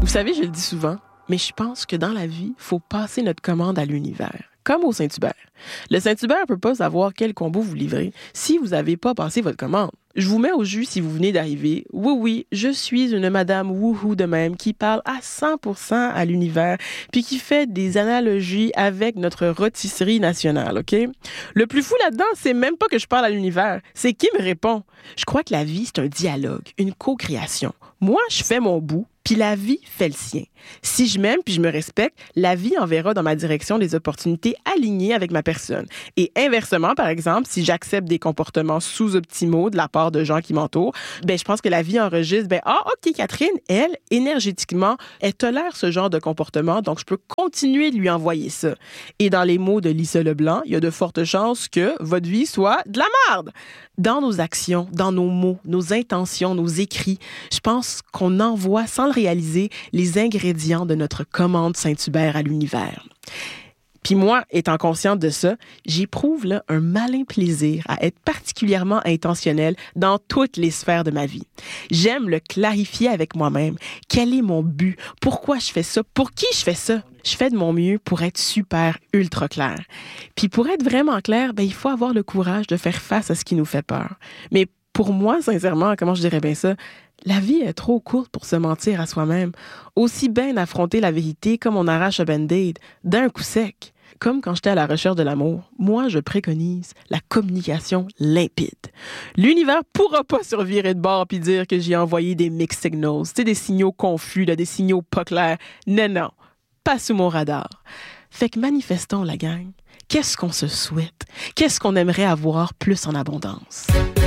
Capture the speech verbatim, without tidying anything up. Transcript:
Vous savez, je le dis souvent, mais je pense que dans la vie, il faut passer notre commande à l'univers, comme au Saint-Hubert. Le Saint-Hubert ne peut pas savoir quel combo vous livrez si vous n'avez pas passé votre commande. Je vous mets au jus si vous venez d'arriver. Oui, oui, je suis une madame wouhou de même qui parle à cent pour cent à l'univers puis qui fait des analogies avec notre rôtisserie nationale, OK? Le plus fou là-dedans, c'est même pas que je parle à l'univers, c'est qui me répond. Je crois que la vie, c'est un dialogue, une co-création. Moi, je fais mon bout, puis la vie fait le sien. Si je m'aime puis je me respecte, la vie enverra dans ma direction des opportunités alignées avec ma personne. Et inversement, par exemple, si j'accepte des comportements sous-optimaux de la part de gens qui m'entourent, ben je pense que la vie enregistre, ben ah, OK, Catherine, elle, énergétiquement, elle tolère ce genre de comportement, donc je peux continuer de lui envoyer ça. Et dans les mots de Lisa Leblanc, il y a de fortes chances que votre vie soit de la merde. Dans nos actions, dans nos mots, nos intentions, nos écrits, je pense qu'on envoie, sans le réaliser, les ingrédients de notre commande Saint-Hubert à l'univers. Puis moi, étant consciente de ça, j'éprouve là, un malin plaisir à être particulièrement intentionnelle dans toutes les sphères de ma vie. J'aime le clarifier avec moi-même. Quel est mon but? Pourquoi je fais ça? Pour qui je fais ça? Je fais de mon mieux pour être super, ultra clair. Puis pour être vraiment clair, ben, il faut avoir le courage de faire face à ce qui nous fait peur. Mais pour moi, sincèrement, comment je dirais bien ça? La vie est trop courte pour se mentir à soi-même. Aussi bien affronter la vérité comme on arrache un band-aid, d'un coup sec. Comme quand j'étais à la recherche de l'amour, moi, je préconise la communication limpide. L'univers pourra pas survirer de bord puis dire que j'ai envoyé des mixed signals, tu sais, des signaux confus, là, des signaux pas clairs. Non, non, pas sous mon radar. Fait que manifestons, la gang. Qu'est-ce qu'on se souhaite? Qu'est-ce qu'on aimerait avoir plus en abondance?